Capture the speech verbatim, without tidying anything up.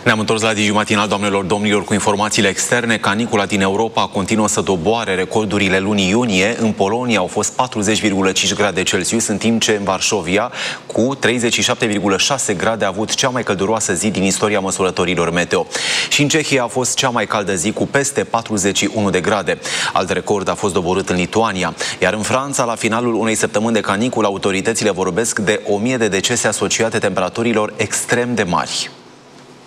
Ne-am întors la Digi Matinal, doamnelor, domnilor, cu informațiile externe. Canicula din Europa continuă să doboare recordurile lunii iunie. În Polonia au fost patruzeci virgulă cinci grade Celsius, în timp ce în Varșovia, cu treizeci și șapte virgulă șase grade, a avut cea mai călduroasă zi din istoria măsurătorilor meteo. Și în Cehia a fost cea mai caldă zi, cu peste patruzeci și unu de grade. Alt record a fost doborât în Lituania. Iar în Franța, la finalul unei săptămâni de caniculă, autoritățile vorbesc de o mie de decese asociate temperaturilor extrem de mari.